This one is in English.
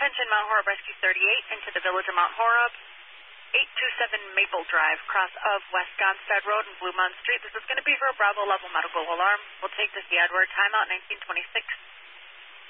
Attention Mount Horeb Rescue 38 into the village of Mount Horeb, 827 Maple Drive, cross of West Gonstead Road and Blue Mountain Street. This is going to be for a Bravo level medical alarm. We'll take this the Edward, timeout 1926.